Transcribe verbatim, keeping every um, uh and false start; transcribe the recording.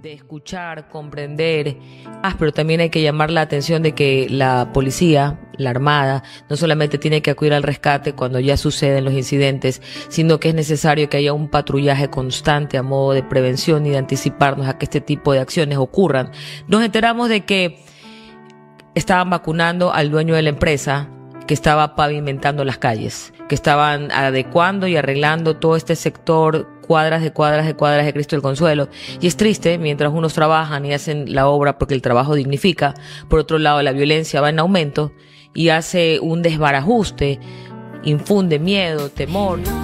de escuchar, comprender, ah, pero también hay que llamar la atención de que la policía, la armada, no solamente tiene que acudir al rescate cuando ya suceden los incidentes, sino que es necesario que haya un patrullaje constante a modo de prevención y de anticiparnos a que este tipo de acciones ocurran. Nos enteramos de que estaban vacunando al dueño de la empresa que estaba pavimentando las calles, que estaban adecuando y arreglando todo este sector, cuadras de cuadras de cuadras de Cristo del Consuelo. Y es triste, mientras unos trabajan y hacen la obra porque el trabajo dignifica, por otro lado la violencia va en aumento y hace un desbarajuste, infunde miedo, temor.